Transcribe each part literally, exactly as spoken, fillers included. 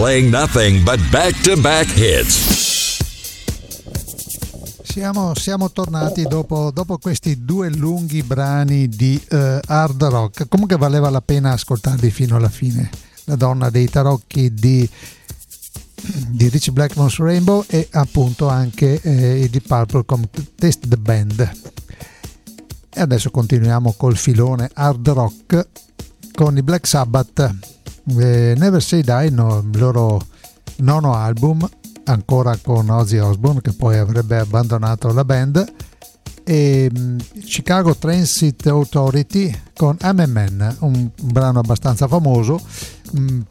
playing nothing but back-to-back hits. Siamo, siamo tornati dopo, dopo questi due lunghi brani di uh, hard rock. Comunque valeva la pena ascoltarli fino alla fine. La donna dei tarocchi di, di Ritchie Blackmore's Rainbow e appunto anche eh, i Deep Purple con Taste the Band. E adesso continuiamo col filone hard rock con i Black Sabbath, eh, Never Say Die, no, il loro nono album, ancora con Ozzy Osbourne che poi avrebbe abbandonato la band, e um, Chicago Transit Authority con I'm a Man, un, un brano abbastanza famoso. um,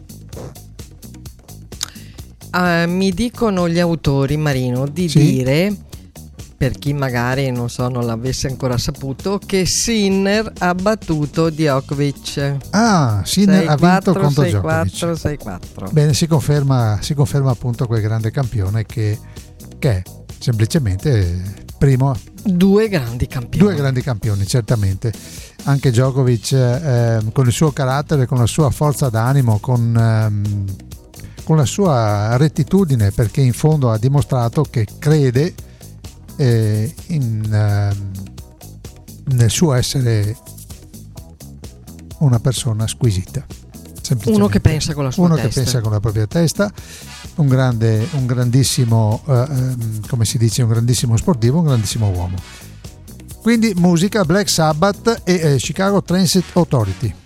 uh, mi dicono gli autori, Marino, di sì? dire, per chi magari non so non l'avesse ancora saputo, che Sinner ha battuto Djokovic. Ah, Sinner ha vinto contro sei quattro, Djokovic. sei quattro. Bene, si conferma, si conferma appunto quel grande campione che, che è semplicemente primo. Due grandi campioni. Due grandi campioni, certamente. Anche Djokovic eh, con il suo carattere, con la sua forza d'animo, con, ehm, con la sua rettitudine, perché in fondo ha dimostrato che crede eh, in, eh, nel suo essere una persona squisita. Uno che pensa con la sua Uno testa. che pensa con la propria testa, un grande, un grandissimo, eh, come si dice, un grandissimo sportivo, un grandissimo uomo. Quindi musica, Black Sabbath e eh, Chicago Transit Authority.